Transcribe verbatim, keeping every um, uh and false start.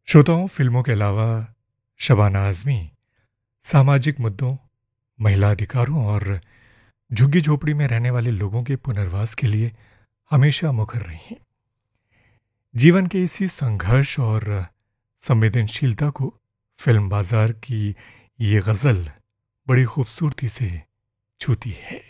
श्रोताओं, फिल्मों के अलावा शबाना आज़मी सामाजिक मुद्दों, महिला अधिकारों और झुग्गी झोपड़ी में रहने वाले लोगों के पुनर्वास के लिए हमेशा मुखर रही हैं। जीवन के इसी संघर्ष और संवेदनशीलता को फिल्म बाजार की ये गज़ल बड़ी खूबसूरती से छूती है।